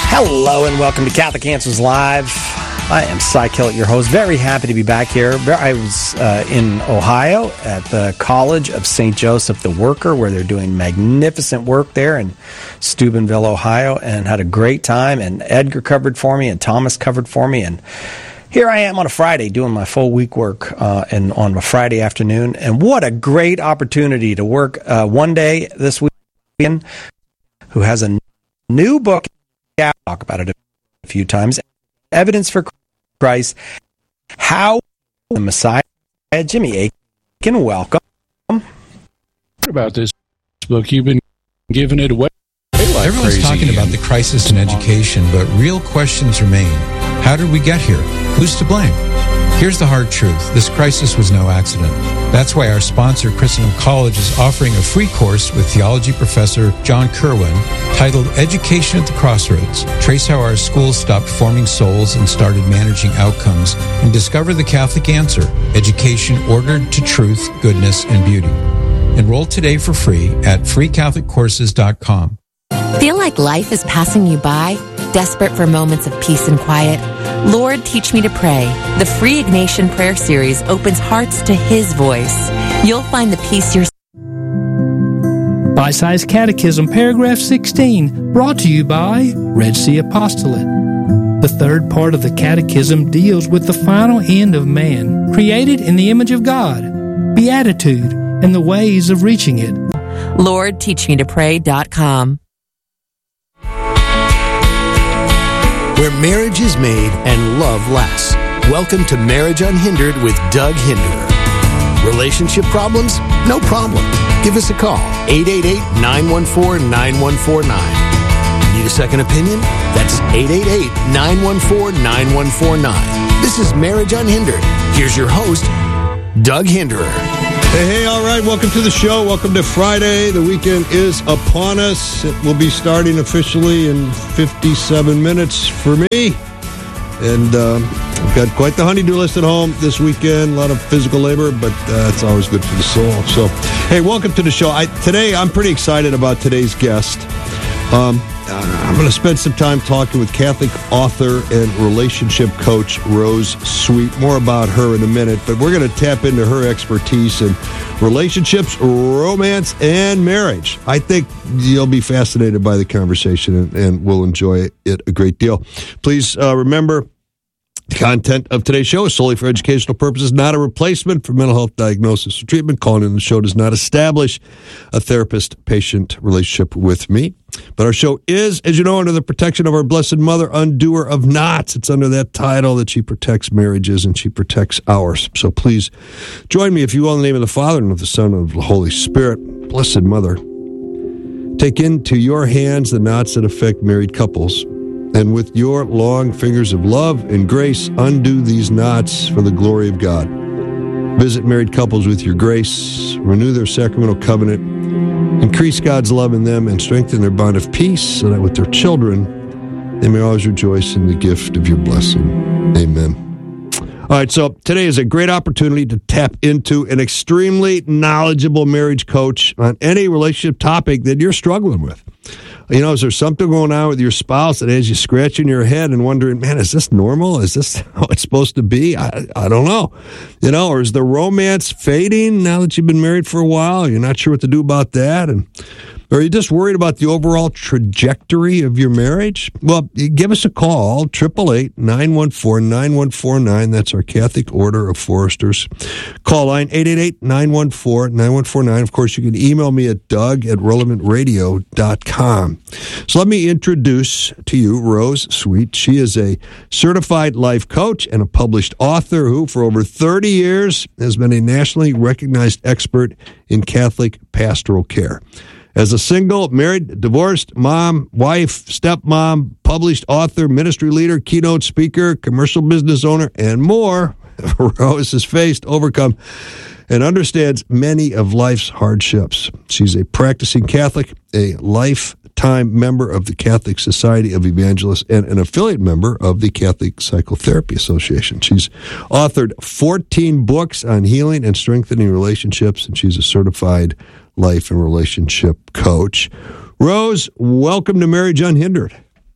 Hello and welcome to Catholic Answers Live. I am Cy Kellett, your host. Very happy to be back here. I was in Ohio at the College of St. Joseph the Worker, where they're doing magnificent work there in Steubenville, Ohio, and had a great time. And Edgar covered for me, and Thomas covered for me, and here I am on a Friday doing my full week work and on a Friday afternoon. And what a great opportunity to work one day this weekend, who has a new book. I'll talk about it a few times. Evidence for Christ. How the Messiah. Jimmy Akin, welcome. What about this book? You've been giving it away. Everyone's talking about the crisis in education, but real questions remain. How did we get here? Who's to blame? Here's the hard truth. This crisis was no accident. That's why our sponsor, Christendom College, is offering a free course with theology professor John Kerwin titled Education at the Crossroads. Trace how our schools stopped forming souls and started managing outcomes, and discover the Catholic answer: education ordered to truth, goodness, and beauty. Enroll today for free at freecatholiccourses.com. Feel like life is passing you by? Desperate for moments of peace and quiet? Lord, teach me to pray. The free Ignatian prayer series opens hearts to His voice. You'll find the peace you're... Bite-Sized Catechism, paragraph 16, brought to you by Red Sea Apostolate. The third part of the Catechism deals with the final end of man, created in the image of God, beatitude, and the ways of reaching it. LordTeachMeToPray.com. Where marriage is made and love lasts. Welcome to Marriage Unhindered with Doug Hinderer. Relationship problems? No problem. Give us a call, 888-914-9149. Need a second opinion? That's 888-914-9149. This is Marriage Unhindered. Here's your host, Doug Hinderer. Hey, all right, welcome to the show. Welcome to Friday. The weekend is upon us. It will be starting officially in 57 minutes for me. And I've got quite the honey-do list at home this weekend. A lot of physical labor, but it's always good for the soul. So, hey, welcome to the show. Today, I'm pretty excited about today's guest. I'm going to spend some time talking with Catholic author and relationship coach Rose Sweet. More about her in a minute, but we're going to tap into her expertise in relationships, romance, and marriage. I think you'll be fascinated by the conversation and will enjoy it a great deal. Please remember, the content of today's show is solely for educational purposes, not a replacement for mental health diagnosis or treatment. Calling in the show does not establish a therapist-patient relationship with me. But our show is, as you know, under the protection of our Blessed Mother, undoer of knots. It's under that title that she protects marriages and she protects ours. So please join me, if you will, in the name of the Father and of the Son and of the Holy Spirit. Blessed Mother, take into your hands the knots that affect married couples, and with your long fingers of love and grace, undo these knots for the glory of God. Visit married couples with your grace, renew their sacramental covenant, increase God's love in them, and strengthen their bond of peace, so that with their children, they may always rejoice in the gift of your blessing. Amen. All right, so today is a great opportunity to tap into an extremely knowledgeable marriage coach on any relationship topic that you're struggling with. You know, is there something going on with your spouse that has you scratching your head and wondering, man, is this normal? Is this how it's supposed to be? I don't know. You know, or is the romance fading now that you've been married for a while? You're not sure what to do about that? Or are you just worried about the overall trajectory of your marriage? Well, give us a call, 888-914-9149. That's our Catholic Order of Foresters. Call line 888-914-9149. Of course, you can email me at doug@relevantradio.com. So let me introduce to you Rose Sweet. She is a certified life coach and a published author who, for over 30 years, has been a nationally recognized expert in Catholic pastoral care. As a single, married, divorced, mom, wife, stepmom, published author, ministry leader, keynote speaker, commercial business owner, and more, Rose has faced, overcome, and understands many of life's hardships. She's a practicing Catholic, a lifetime member of the Catholic Society of Evangelists, and an affiliate member of the Catholic Psychotherapy Association. She's authored 14 books on healing and strengthening relationships, and she's a certified life and relationship coach. Rose, welcome to Marriage Unhindered.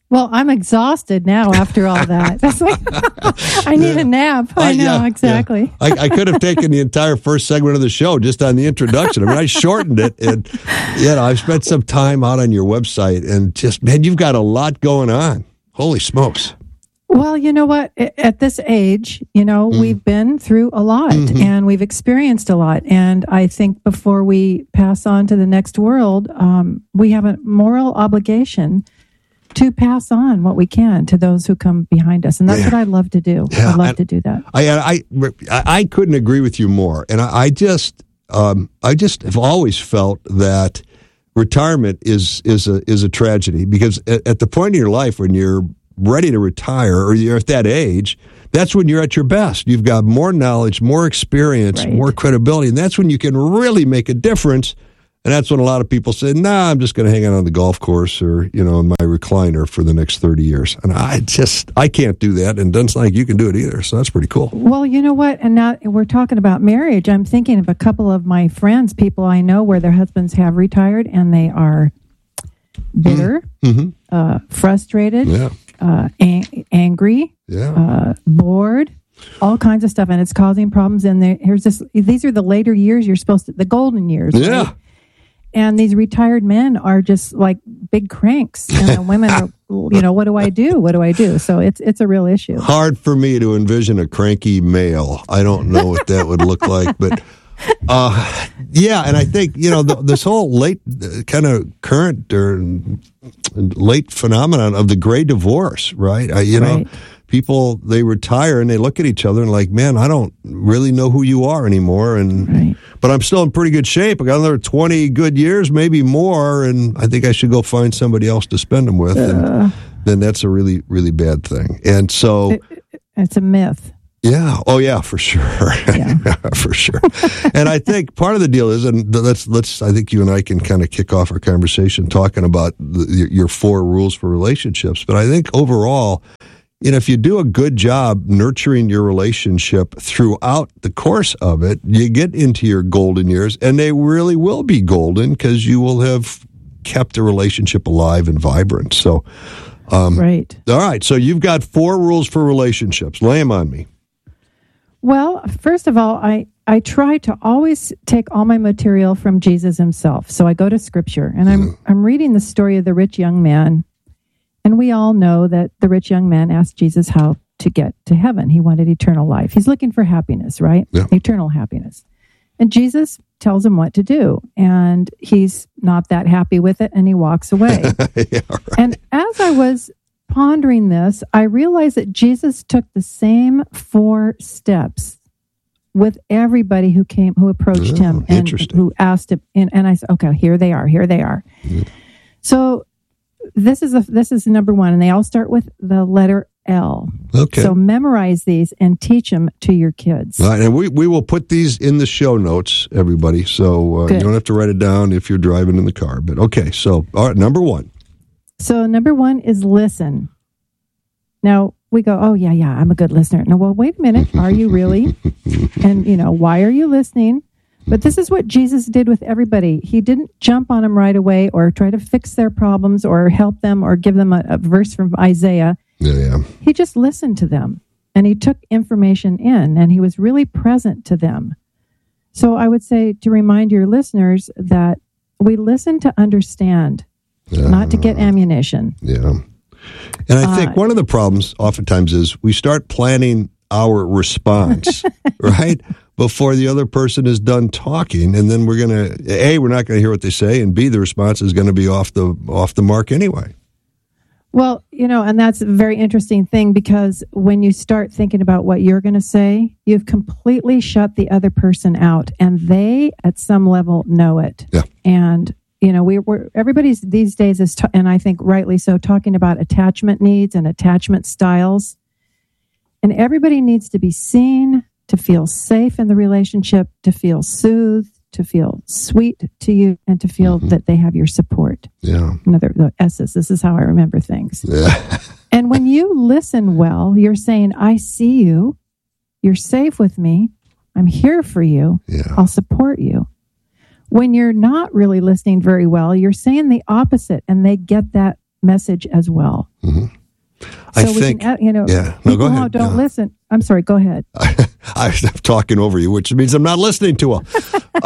Well, I'm exhausted now after all that. That's like, I need a nap. I know, exactly. Yeah. I could have taken the entire first segment of the show just on the introduction. I mean, I shortened it. And, I've spent some time out on your website. And just, man, you've got a lot going on. Holy smokes. Well, you know what? At this age, we've been through a lot and we've experienced a lot. And I think before we pass on to the next world, we have a moral obligation to pass on what we can to those who come behind us. And that's what I love to do. Yeah, I love to do that. I couldn't agree with you more. And I just have always felt that retirement is a tragedy, because at the point in your life when you're ready to retire, or you're at that age, that's when you're at your best. You've got more knowledge, more experience, more credibility, and that's when you can really make a difference. And that's when a lot of people say, nah, I'm just going to hang out on the golf course or, in my recliner for the next 30 years. And I can't do that. And it doesn't sound like you can do it either. So that's pretty cool. Well, you know what? And now we're talking about marriage. I'm thinking of a couple of my friends, people I know where their husbands have retired and they are bitter, frustrated, angry, bored, all kinds of stuff. And it's causing problems. And these are the later years the golden years. Yeah. Right? And these retired men are just like big cranks. And the women are, what do I do? What do I do? So it's a real issue. Hard for me to envision a cranky male. I don't know what that would look like. But, and I think, this whole late kind of current or late phenomenon of the gray divorce, right? Right. People, they retire and they look at each other and like, man, I don't really know who you are anymore. But I'm still in pretty good shape. I got another 20 good years, maybe more. And I think I should go find somebody else to spend them with. And then that's a really, really bad thing. And so it's a myth. Yeah. Oh, yeah, for sure. Yeah. For sure. And I think part of the deal is, and let's, I think you and I can kind of kick off our conversation talking about your 4 rules for relationships. But I think overall, if you do a good job nurturing your relationship throughout the course of it, you get into your golden years, and they really will be golden because you will have kept the relationship alive and vibrant. So, right. All right. So you've got 4 rules for relationships. Lay them on me. Well, first of all, I try to always take all my material from Jesus himself. So I go to Scripture, and I'm reading the story of the rich young man. And we all know that the rich young man asked Jesus how to get to heaven. He wanted eternal life. He's looking for happiness, right? Yeah. Eternal happiness. And Jesus tells him what to do. And he's not that happy with it, and he walks away. Yeah, right. And as I was pondering this, I realized that Jesus took the same 4 steps with everybody who approached him and who asked him. And I said, okay, here they are. Yeah. So this is number 1, and they all start with the letter L. Okay. So memorize these and teach them to your kids. All right, and we will put these in the show notes, everybody. So you don't have to write it down if you're driving in the car. But okay, so all right, number 1. So number 1 is listen. Now we go, oh yeah, I'm a good listener. No, well, wait a minute, are you really? And why are you listening? But this is what Jesus did with everybody. He didn't jump on them right away or try to fix their problems or help them or give them a verse from Isaiah. Yeah. He just listened to them, and he took information in, and he was really present to them. So I would say to remind your listeners that we listen to understand, not to get ammunition. Yeah. And I think one of the problems oftentimes is we start planning our response, right? Before the other person is done talking, and then we're not going to hear what they say, and B, the response is going to be off the mark anyway. Well, and that's a very interesting thing, because when you start thinking about what you're going to say, you've completely shut the other person out, and they, at some level, know it. Yeah. And everybody's these days is, and I think rightly so, talking about attachment needs and attachment styles, and everybody needs to be seen, to feel safe in the relationship, to feel soothed, to feel sweet to you, and to feel that they have your support. Yeah. The S's. This is how I remember things. Yeah. And when you listen well, you're saying, I see you. You're safe with me. I'm here for you. Yeah. I'll support you. When you're not really listening very well, you're saying the opposite, and they get that message as well. Mm-hmm. So we think, can, people who don't listen. I'm sorry, go ahead. I'm talking over you, which means I'm not listening to them.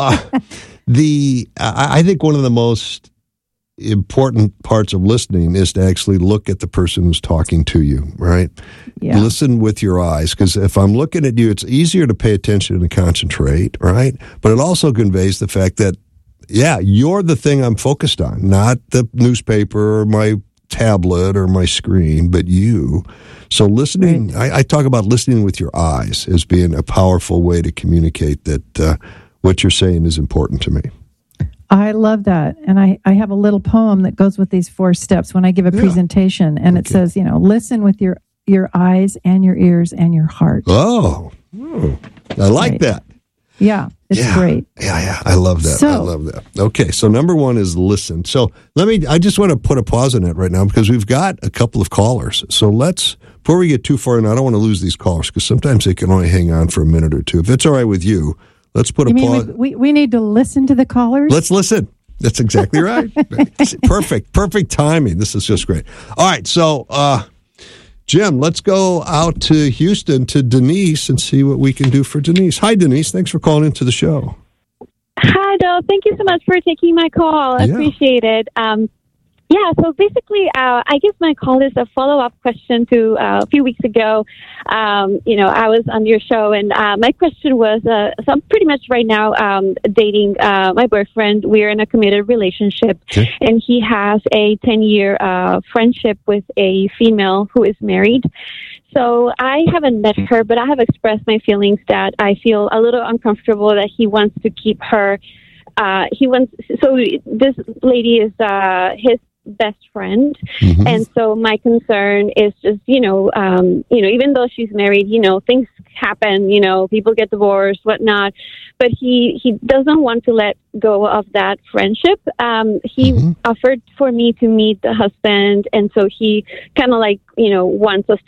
I think one of the most important parts of listening is to actually look at the person who's talking to you, right? Yeah. Listen with your eyes, because if I'm looking at you, it's easier to pay attention and concentrate, right? But it also conveys the fact that, you're the thing I'm focused on, not the newspaper or my tablet or my screen, but you. So listening, right. I talk about listening with your eyes as being a powerful way to communicate that what you're saying is important to me. I love that. And I have a little poem that goes with these 4 steps when I give a presentation. And it says, listen with your eyes and your ears and your heart. Oh, I like that. Yeah, it's great. Yeah. I love that. I love that. Okay, so number 1 is listen. So I just want to put a pause on that right now because we've got a couple of callers. So before we get too far in, I don't want to lose these callers because sometimes they can only hang on for a minute or two. If it's all right with you, let's put a pause. We need to listen to the callers? Let's listen. That's exactly right. Perfect timing. This is just great. All right, so Jim, let's go out to Houston to Denise and see what we can do for Denise. Hi, Denise. Thanks for calling into the show. Hi, Bill. Thank you so much for taking my call. I appreciate it. So basically, I guess my call is a follow-up question to a few weeks ago. I was on your show, and my question was, so I'm pretty much right now dating my boyfriend. We're in a committed relationship, and he has a 10-year friendship with a female who is married. So I haven't met her, but I have expressed my feelings that I feel a little uncomfortable that he wants to keep her. So this lady is his best friend, and so my concern is just even though she's married, things happen, people get divorced, whatnot, but he doesn't want to let go of that friendship. He offered for me to meet the husband, and so he kind of wants us